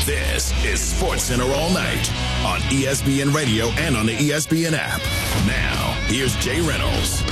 This is SportsCenter All Night on ESPN Radio and on the ESPN app. Now, here's Jay Reynolds.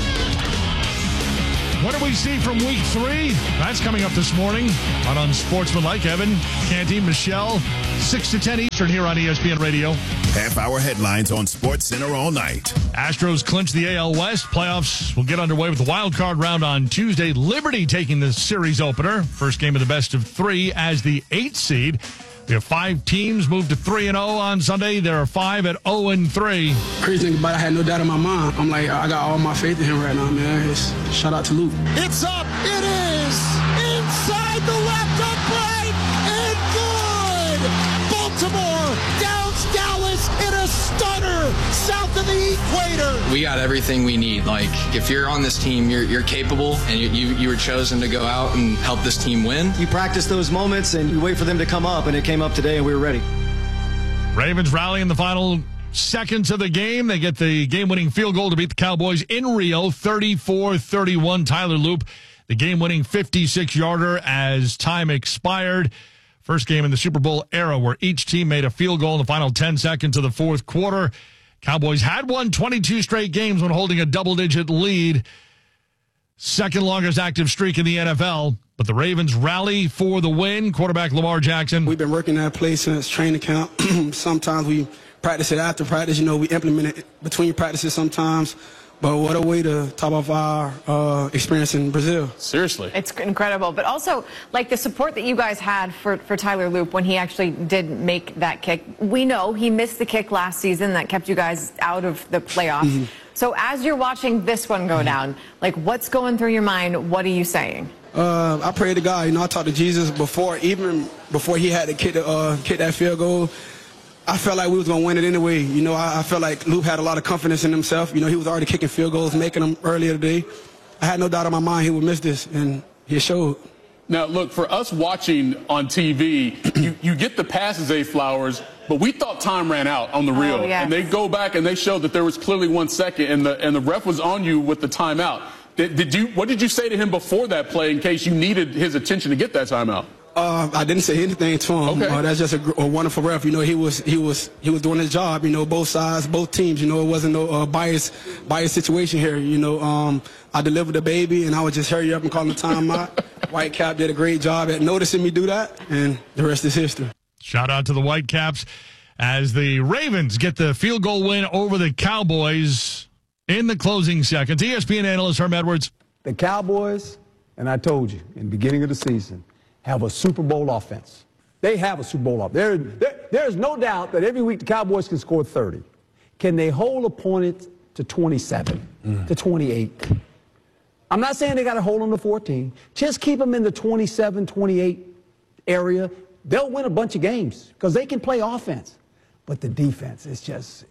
What do we see from Week 3? That's coming up this morning on Unsportsmanlike. Evan, Canty, Michelle, 6 to 10 Eastern here on ESPN Radio. Half-hour headlines on SportsCenter All Night. Astros clinch the AL West. Playoffs will get underway with the wild card round on Tuesday. Liberty taking the series opener. First game of the best of 3 as the 8th seed. We have 5 teams moved to 3-0 on Sunday. There are 5 at 0-3. Crazy thing about it, I had no doubt in my mind. I'm like, I got all my faith in him right now, man. Shout out to Luke. It's up. It is inside the left upright and good. Baltimore downs Dallas in a stunner south of the equator. We got everything we need. Like, if you're on this team, you're capable, and you were chosen to go out and help this team win. You practice those moments and you wait for them to come up, and it came up today and we were ready. Ravens rally in the final seconds of the game. They get the game-winning field goal to beat the Cowboys in Rio, 34-31. Tyler Loop, the game-winning 56-yarder as time expired. First game in the Super Bowl era where each team made a field goal in the final 10 seconds of the fourth quarter. Cowboys had won 22 straight games when holding a double-digit lead. Second longest active streak in the NFL. But the Ravens rally for the win. Quarterback Lamar Jackson. We've been working that play since training camp. Sometimes we practice it after practice. You know, we implement it between practices sometimes. But what a way to top off our experience in Brazil. Seriously. It's incredible. But also, like, the support that you guys had for Tyler Loop when he actually did make that kick. We know he missed the kick last season that kept you guys out of the playoffs. Mm-hmm. So as you're watching this one go down, like, what's going through your mind? What are you saying? I pray to God. You know, I talked to Jesus before he had to kick that field goal. I felt like we was going to win it anyway. You know, I felt like Luke had a lot of confidence in himself. You know, he was already kicking field goals, making them earlier today. I had no doubt in my mind he would miss this, and he showed. Now, look, for us watching on TV, you get the passes, Zay Flowers, but we thought time ran out on the reel. Oh, yes. And they go back and they show that there was clearly 1 second, and the ref was on you with the timeout. What did you say to him before that play in case you needed his attention to get that timeout? I didn't say anything to him. Okay. That's just a wonderful ref. You know, he was doing his job. You know, both sides, both teams. You know, it wasn't no bias situation here. You know, I delivered the baby, and I would just hurry up and call the timeout. Whitecap did a great job at noticing me do that, and the rest is history. Shout out to the Whitecaps as the Ravens get the field goal win over the Cowboys in the closing seconds. ESPN analyst Herm Edwards. The Cowboys, and I told you in the beginning of the season, have a Super Bowl offense. They have a Super Bowl offense. There's no doubt that every week the Cowboys can score 30. Can they hold opponents to 27, to 28? I'm not saying they got to hold them to 14. Just keep them in the 27, 28 area. They'll win a bunch of games because they can play offense. But the defense is just...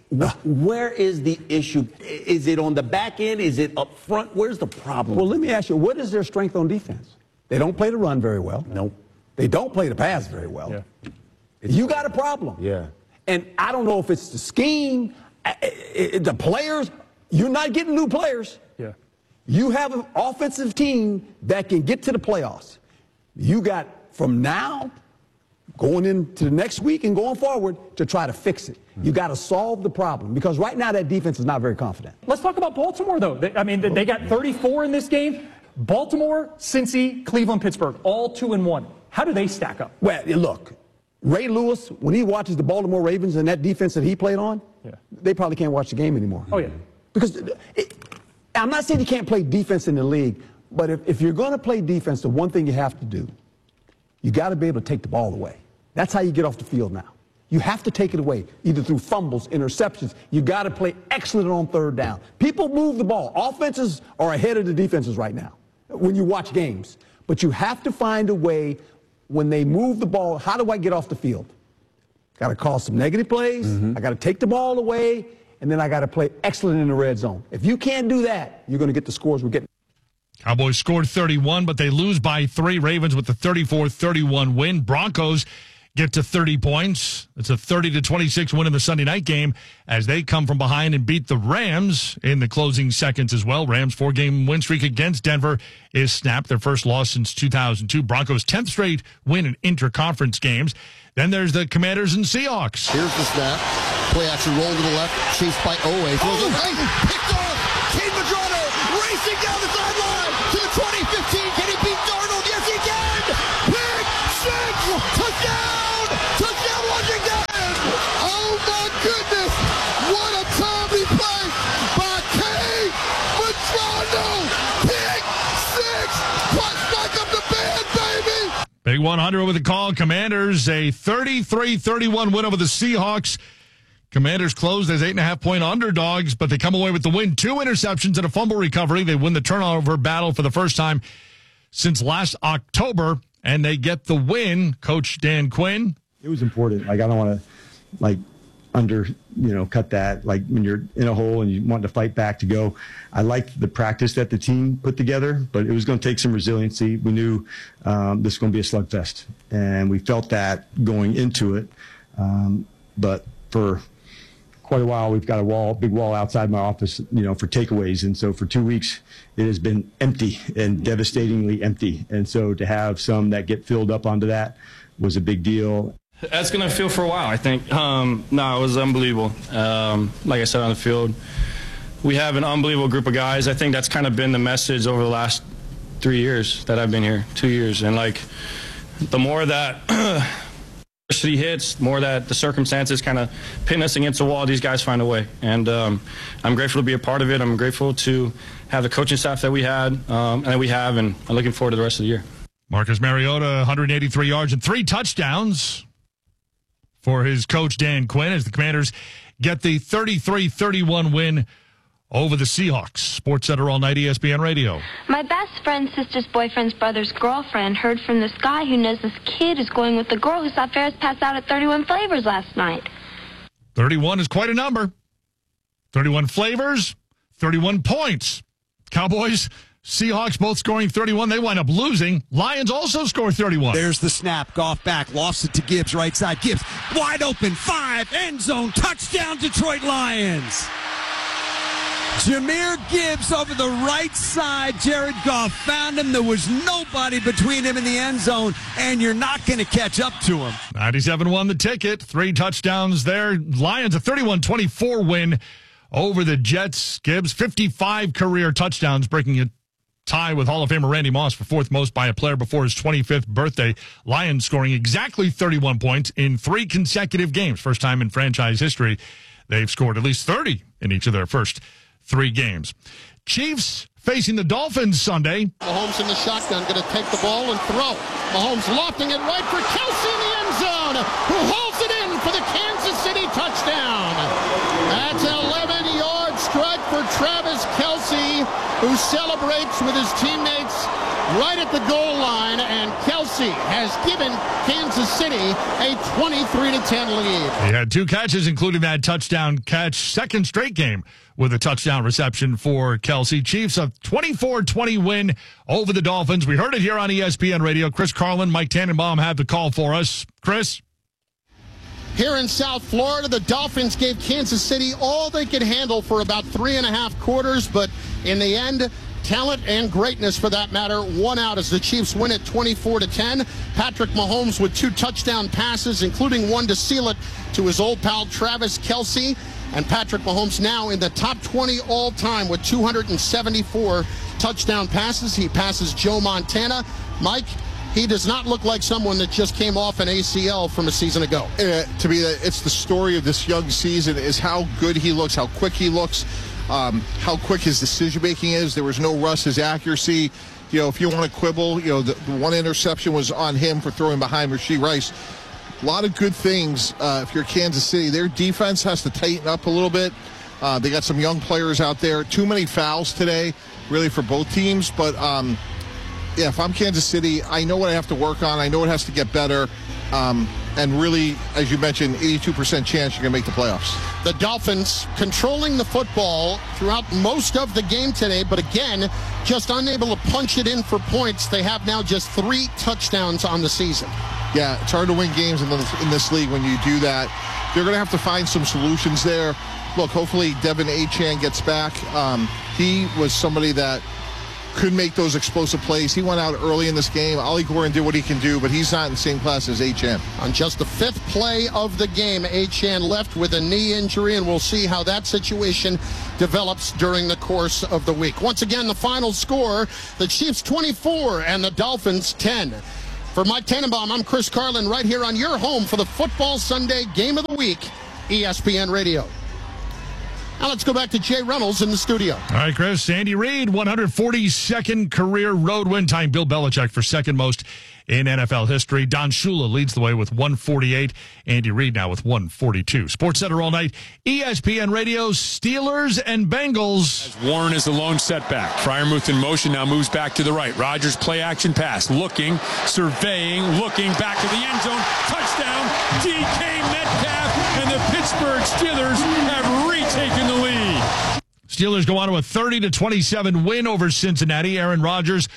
Where is the issue? Is it on the back end? Is it up front? Where's the problem? Well, let me ask you, what is their strength on defense? They don't play the run very well. Nope. They don't play the pass very well. Yeah. You got a problem. Yeah. And I don't know if it's the scheme, the players. You're not getting new players. Yeah. You have an offensive team that can get to the playoffs. You got from now going into the next week and going forward to try to fix it. You got to solve the problem because right now that defense is not very confident. Let's talk about Baltimore, though. They got 34 in this game. Baltimore, Cincy, Cleveland, Pittsburgh, all 2-1. How do they stack up? Well, look, Ray Lewis, when he watches the Baltimore Ravens and that defense that he played on, they probably can't watch the game anymore. Oh, yeah. Because I'm not saying you can't play defense in the league, but if you're going to play defense, the one thing you have to do, you got to be able to take the ball away. That's how you get off the field now. You have to take it away, either through fumbles, interceptions. You got to play excellent on third down. People move the ball. Offenses are ahead of the defenses right now when you watch games. But you have to find a way when they move the ball, how do I get off the field? Got to call some negative plays. I got to take the ball away, and then I got to play excellent in the red zone. If you can't do that, you're going to get the scores we're getting. Cowboys scored 31, but they lose by 3. Ravens with the 34-31 win. Broncos get to 30 points. It's a 30-26 win in the Sunday night game as they come from behind and beat the Rams in the closing seconds as well. Rams' 4-game win streak against Denver is snapped, their first loss since 2002. Broncos' 10th straight win in interconference games. Then there's the Commanders and Seahawks. Here's the snap. Play action roll to the left, chased by Owe. Throws it right, picked off. Cade Madrano racing down the sideline to the 20-15. Can he beat Darnold? Yes, he can. Pick six. Touchdown. Touchdown, Washington. Oh, my goodness. What a timely play by Cade Madrano. Pick six. Punch back up the band, baby. Big 100 with the call. Commanders, a 33-31 win over the Seahawks. Commanders closed as 8.5-point underdogs, but they come away with the win. 2 interceptions and a fumble recovery. They win the turnover battle for the first time since last October, and they get the win. Coach Dan Quinn. It was important. I don't want to, cut that. Like when you're in a hole and you want to fight back to go. I liked the practice that the team put together, but it was going to take some resiliency. We knew this was going to be a slugfest, and we felt that going into it. But for quite a while, we've got a big wall outside my office, for takeaways. And so for 2 weeks, it has been empty and devastatingly empty. And so to have some that get filled up onto that was a big deal. That's going to feel for a while, I think. It was unbelievable. Like I said on the field, we have an unbelievable group of guys. I think that's kind of been the message over the last 3 years that I've been here, 2 years. And, the more that adversity hits, the more that the circumstances kind of pin us against the wall, these guys find a way. And I'm grateful to be a part of it. I'm grateful to have the coaching staff that we had and that we have, and I'm looking forward to the rest of the year. Marcus Mariota, 183 yards and 3 touchdowns for his coach Dan Quinn as the Commanders get the 33-31 win over the Seahawks. SportsCenter all night, ESPN Radio. My best friend's sister's boyfriend's brother's girlfriend heard from this guy who knows this kid is going with the girl who saw Ferris pass out at 31 Flavors last night. 31 is quite a number. 31 flavors, 31 points. Cowboys, Seahawks both scoring 31. They wind up losing. Lions also score 31. There's the snap. Goff back. Lost it to Gibbs, right side. Gibbs wide open. 5, end zone. Touchdown, Detroit Lions. Jahmyr Gibbs over the right side. Jared Goff found him. There was nobody between him and the end zone, and you're not going to catch up to him. 97 won the ticket. 3 touchdowns there. Lions a 31-24 win over the Jets. Gibbs, 55 career touchdowns, breaking a tie with Hall of Famer Randy Moss for 4th most by a player before his 25th birthday. Lions scoring exactly 31 points in 3 consecutive games. First time in franchise history they've scored at least 30 in each of their first 3 games. Chiefs facing the Dolphins Sunday. Mahomes in the shotgun, going to take the ball and throw. Mahomes lofting it right for Kelce in the end zone, who holds it in for the Kansas City touchdown. That's an 11-yard strike for Travis Kelce, who celebrates with his teammates right at the goal line, and Kelce has given Kansas City a 23-10 lead. He had 2 catches, including that touchdown catch, second straight game with a touchdown reception for Kelce. Chiefs a 24-20 win over the Dolphins. We heard it here on ESPN Radio. Chris Carlin, Mike Tannenbaum have the call for us. Chris? Here in South Florida, the Dolphins gave Kansas City all they could handle for about 3.5 quarters, but in the end, talent and greatness, for that matter, won out as the Chiefs win it 24-10. Patrick Mahomes with 2 touchdown passes, including one to seal it to his old pal Travis Kelce. And Patrick Mahomes now in the top 20 all-time with 274 touchdown passes. He passes Joe Montana. Mike, he does not look like someone that just came off an ACL from a season ago. To me, it's the story of this young season is how good he looks, how quick he looks, how quick his decision-making is. There was no rush, his accuracy. If you want to quibble, the one interception was on him for throwing behind Rashee Rice. A lot of good things if you're Kansas City. Their defense has to tighten up a little bit. They got some young players out there. Too many fouls today, really, for both teams. But, if I'm Kansas City, I know what I have to work on. I know it has to get better. And really, as you mentioned, 82% chance you're going to make the playoffs. The Dolphins controlling the football throughout most of the game today, but again, just unable to punch it in for points. They have now just 3 touchdowns on the season. Yeah, it's hard to win games in this league when you do that. They're going to have to find some solutions there. Look, hopefully Devin Achane gets back. He was somebody that could make those explosive plays. He went out early in this game. Ollie Gordon did what he can do, but he's not in the same class as Achane. On just the 5th play of the game, Achane left with a knee injury, and we'll see how that situation develops during the course of the week. Once again, the final score, the Chiefs 24 and the Dolphins 10. For Mike Tannenbaum, I'm Chris Carlin, right here on your home for the Football Sunday Game of the Week, ESPN Radio. Now let's go back to Jay Reynolds in the studio. All right, Chris. Andy Reid, 142nd career road win time. Bill Belichick for second most in NFL history. Don Shula leads the way with 148. Andy Reid now with 142. Sports Center all night. ESPN Radio, Steelers and Bengals. As Warren is the lone setback. Freiermuth in motion, now moves back to the right. Rodgers play action pass. Looking, surveying, looking back to the end zone. Touchdown, DK Metcalf, and the Pittsburgh Steelers have retaken the lead. Steelers go on to a 30-27 win over Cincinnati. Aaron Rodgers,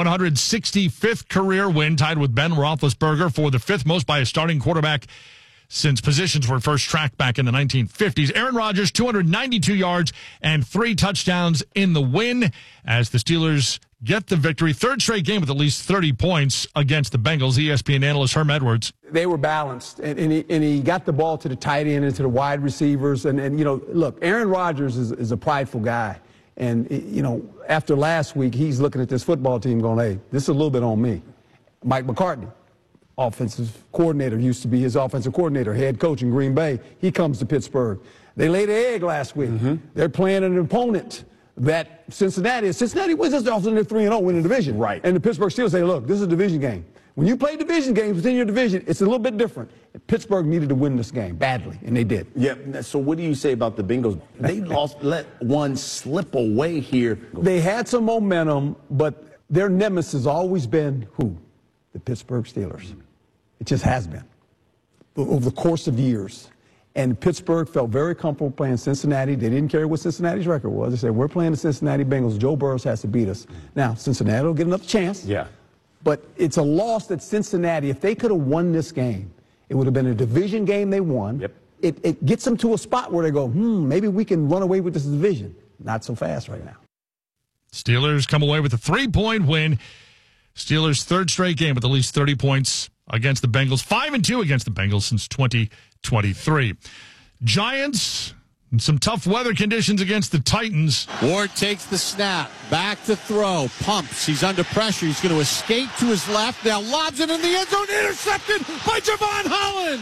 165th career win, tied with Ben Roethlisberger for the 5th most by a starting quarterback since positions were first tracked back in the 1950s. Aaron Rodgers, 292 yards and 3 touchdowns in the win as the Steelers get the victory. 3rd straight game with at least 30 points against the Bengals. ESPN analyst Herm Edwards. They were balanced, and he got the ball to the tight end and to the wide receivers. And you know, look, Aaron Rodgers is a prideful guy. And, you know, after last week, he's looking at this football team going, hey, this is a little bit on me. Mike McCarthy, offensive coordinator, used to be his offensive coordinator, head coach in Green Bay. He comes to Pittsburgh. They laid an egg last week. They're playing an opponent that Cincinnati wins this offense, they're 3-0, winning the division. Right. And the Pittsburgh Steelers say, look, this is a division game. When you play division games within your division, it's a little bit different. Pittsburgh needed to win this game badly, and they did. Yeah, so what do you say about the Bengals? They let one slip away here. They had some momentum, but their nemesis has always been who? The Pittsburgh Steelers. It just has been over the course of years. And Pittsburgh felt very comfortable playing Cincinnati. They didn't care what Cincinnati's record was. They said, we're playing the Cincinnati Bengals. Joe Burrow has to beat us. Now, Cincinnati will get another chance. Yeah. But it's a loss that Cincinnati, if they could have won this game, it would have been a division game they won. Yep. It gets them to a spot where they go, maybe we can run away with this division. Not so fast right now. Steelers come away with a 3-point win. Steelers' 3rd straight game with at least 30 points against the Bengals. 5-2 against the Bengals since 2023. Giants, some tough weather conditions against the Titans. Ward takes the snap, back to throw, pumps. He's under pressure. He's going to escape to his left. Now lobs it in the end zone, intercepted by Javon Holland.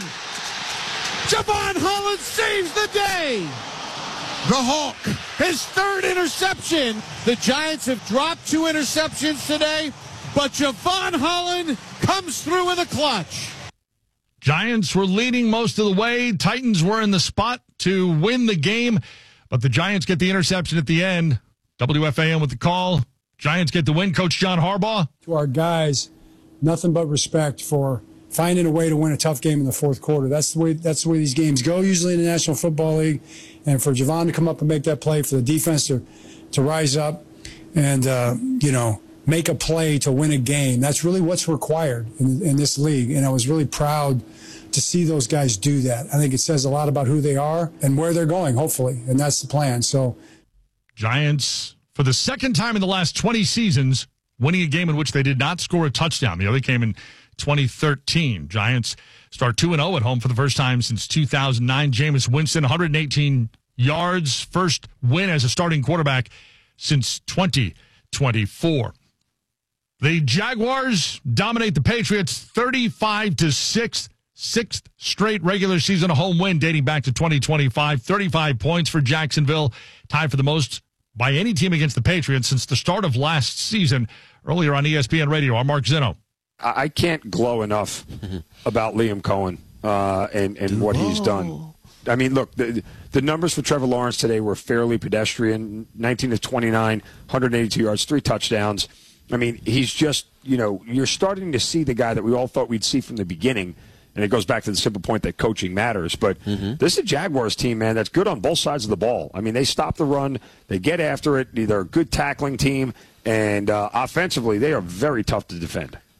Javon Holland saves the day. The Hawk, his 3rd interception. The Giants have dropped 2 interceptions today, but Javon Holland comes through in the clutch. Giants were leading most of the way. Titans were in the spot to win the game, but the Giants get the interception at the end. WFAN with the call. Giants get the win. Coach John Harbaugh. To our guys, nothing but respect for finding a way to win a tough game in the 4th quarter. That's the way these games go usually in the National Football League. And for Javon to come up and make that play, for the defense to rise up and, make a play to win a game, that's really what's required in this league. And I was really proud to see those guys do that. I think it says a lot about who they are and where they're going, hopefully. And that's the plan. So, Giants, for the 2nd time in the last 20 seasons, winning a game in which they did not score a touchdown. The other came in 2013. Giants start 2-0 at home for the first time since 2009. Jameis Winston, 118 yards, first win as a starting quarterback since 2024. The Jaguars dominate the Patriots 35-6, 6th straight regular season home win dating back to 2025. 35 points for Jacksonville, tied for the most by any team against the Patriots since the start of last season. Earlier on ESPN Radio, I'm Mark Zinno. I can't glow enough about Liam Cohen and what he's done. I mean, look, the numbers for Trevor Lawrence today were fairly pedestrian. 19-29, 182 yards, 3 touchdowns. I mean, he's just, you're starting to see the guy that we all thought we'd see from the beginning. And it goes back to the simple point that coaching matters. But this is a Jaguars team, man, that's good on both sides of the ball. I mean, they stop the run. They get after it. They're a good tackling team. And offensively, they are very tough to defend.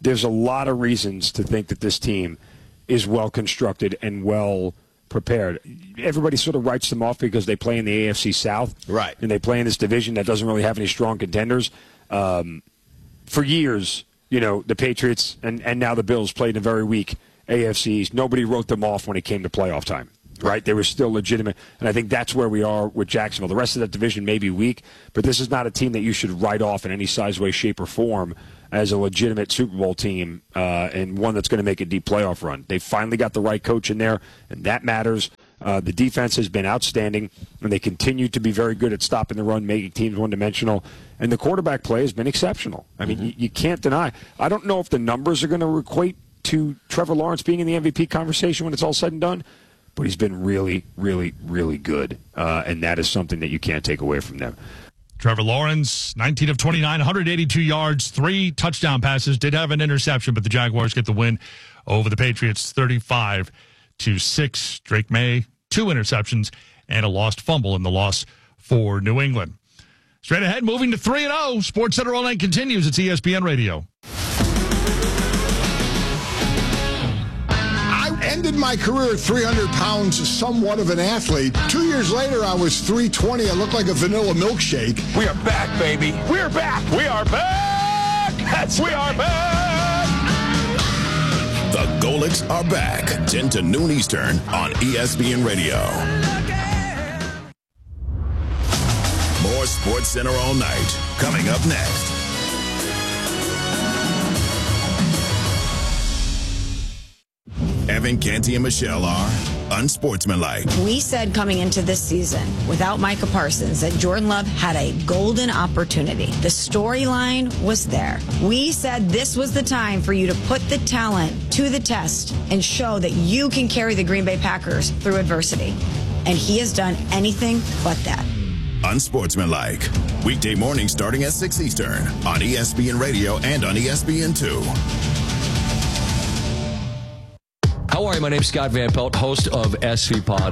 there's a lot of reasons to think that this team is well constructed and well prepared. Everybody sort of writes them off because they play in the AFC South. Right. And they play in this division that doesn't really have any strong contenders. For years, the Patriots and now the Bills played in a very weak AFCs. Nobody wrote them off when it came to playoff time. Right? They were still legitimate. And I think that's where we are with Jacksonville. The rest of that division may be weak, but this is not a team that you should write off in any size, way, shape, or form as a legitimate Super Bowl team and one that's going to make a deep playoff run. They finally got the right coach in there, and that matters. The defense has been outstanding, and they continue to be very good at stopping the run, making teams one-dimensional. And the quarterback play has been exceptional. I mean, you can't deny. I don't know if the numbers are going to equate to Trevor Lawrence being in the MVP conversation when it's all said and done, but he's been really, really, really good, and that is something that you can't take away from them. Trevor Lawrence, 19 of 29, 182 yards, 3 touchdown passes, did have an interception, but the Jaguars get the win over the Patriots 35-6. Drake May, 2 interceptions, and a lost fumble in the loss for New England. Straight ahead, moving to 3-0. Sports Center All Night continues. It's ESPN Radio. Ended my career at 300 pounds, somewhat of an athlete. 2 years later, I was 320. I looked like a vanilla milkshake. We are back, baby. We're back. We are back. We are back. The Golics are back. 10 to noon Eastern on ESPN Radio. More Sports Center All Night coming up next. Evan, Canty, and Michelle are unsportsmanlike. We said coming into this season, without Micah Parsons, that Jordan Love had a golden opportunity. The storyline was there. We said this was the time for you to put the talent to the test and show that you can carry the Green Bay Packers through adversity. And he has done anything but that. Unsportsmanlike. Weekday mornings starting at 6 Eastern on ESPN Radio and on ESPN2. How are you? My name's Scott Van Pelt, host of SV Pod,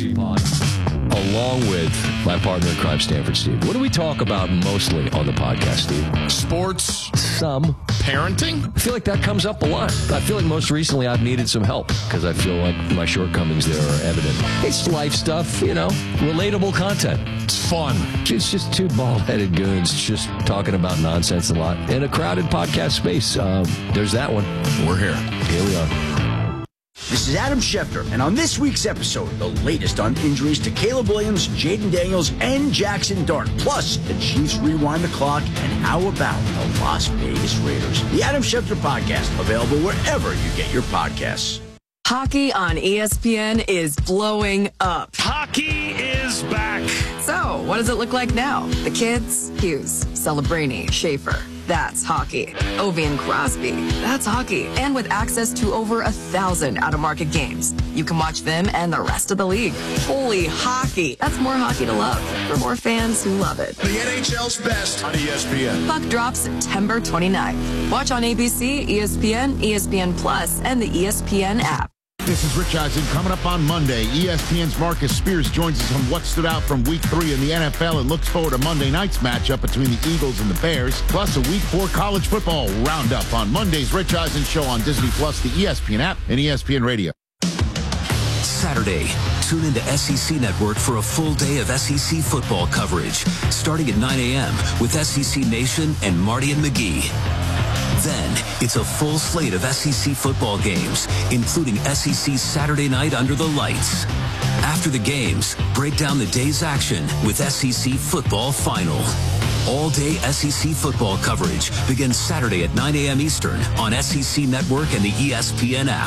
along with my partner in crime, Stanford Steve. What do we talk about mostly on the podcast, Steve? Sports. Some. Parenting? I feel like that comes up a lot. I feel like most recently I've needed some help because I feel like my shortcomings there are evident. It's life stuff, relatable content. It's fun. It's just two bald-headed goons just talking about nonsense a lot in a crowded podcast space. There's that one. We're here. Here we are. This is Adam Schefter, and on this week's episode, the latest on injuries to Caleb Williams, Jaden Daniels, and Jackson Dart. Plus, the Chiefs rewind the clock, and how about the Las Vegas Raiders? The Adam Schefter Podcast, available wherever you get your podcasts. Hockey on ESPN is blowing up. Hockey is back. So, what does it look like now? The kids? Hughes, Celebrini, Schaefer. That's hockey. Ovi and Crosby. That's hockey. And with access to over 1,000 out-of-market games, you can watch them and the rest of the league. Holy hockey. That's more hockey to love for more fans who love it. The NHL's best on ESPN. Puck drops September 29th. Watch on ABC, ESPN, ESPN Plus, and the ESPN app. This is Rich Eisen. Coming up on Monday, ESPN's Marcus Spears joins us on what stood out from Week 3 in the NFL and looks forward to Monday night's matchup between the Eagles and the Bears, plus a Week 4 college football roundup on Monday's Rich Eisen Show on Disney Plus, the ESPN app, and ESPN Radio. Saturday, tune into SEC Network for a full day of SEC football coverage, starting at 9 a.m. with SEC Nation and Marty and McGee. Then, it's a full slate of SEC football games, including SEC Saturday Night Under the Lights. After the games, break down the day's action with SEC Football Final. All-day SEC football coverage begins Saturday at 9 a.m. Eastern on SEC Network and the ESPN app.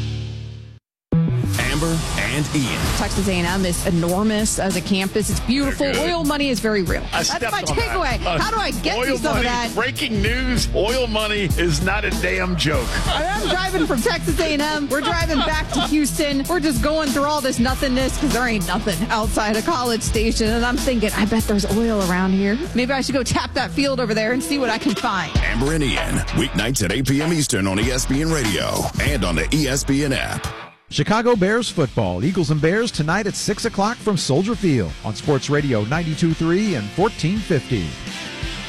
Amber and Ian. Texas A&M is enormous as a campus. It's beautiful. Oil money is very real. That's my takeaway. How do I get you some of that? Breaking news, oil money is not a damn joke. I'm driving from Texas A&M. We're driving back to Houston. We're just going through all this nothingness because there ain't nothing outside a College Station. And I'm thinking, I bet there's oil around here. Maybe I should go tap that field over there and see what I can find. Amber and Ian, weeknights at 8 p.m. Eastern on ESPN Radio and on the ESPN app. Chicago Bears football. Eagles and Bears tonight at 6 o'clock from Soldier Field on Sports Radio 92.3 and 1450.